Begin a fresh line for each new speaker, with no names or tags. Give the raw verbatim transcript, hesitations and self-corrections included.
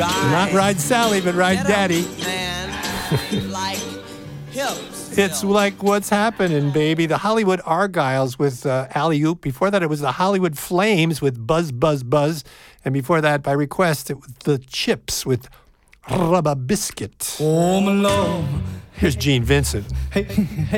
Not Ride Sally, but Ride
Get
Daddy.
up, man. Like hips.
It's
you know.
like What's Happening, baby. The Hollywood Argyles with uh, Alley Oop. Before that, it was the Hollywood Flames with Buzz, Buzz, Buzz. And before that, by request, it was the Chips with Rubber Biscuit.
Home alone.
Here's Gene Vincent.
Hey,